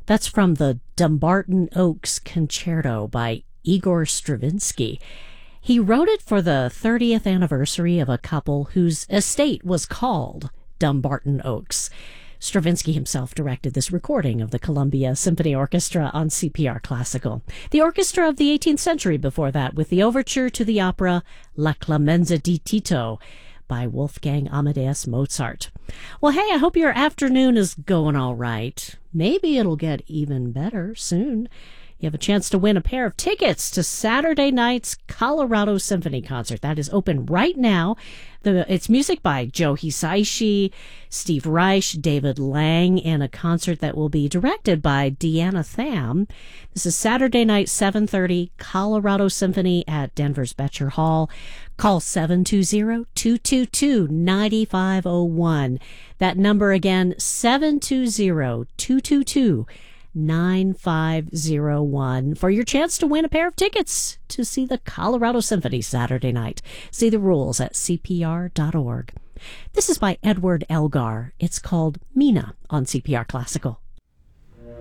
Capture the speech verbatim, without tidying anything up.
That's from the Dumbarton Oaks Concerto by Igor Stravinsky. He wrote it for the thirtieth anniversary of a couple whose estate was called Dumbarton Oaks. Stravinsky himself directed this recording of the Columbia Symphony Orchestra on C P R Classical. The orchestra of the eighteenth century before that, with the overture to the opera La Clemenza di Tito by Wolfgang Amadeus Mozart. Well, hey, I hope your afternoon is going all right. Maybe it'll get even better soon. You have a chance to win a pair of tickets to Saturday night's Colorado Symphony Concert. That is open right now. The, it's music by Joe Hisaishi, Steve Reich, David Lang, and a concert that will be directed by Deanna Tham. This is Saturday night, seven thirty, Colorado Symphony at Denver's Betcher Hall. Call seven two zero, two two two, nine five zero one. That number again, seven two zero, two two two, nine five zero one for your chance to win a pair of tickets to see the Colorado Symphony Saturday night. See the rules at C P R dot org. This is by Edward Elgar. It's called Mina on C P R Classical.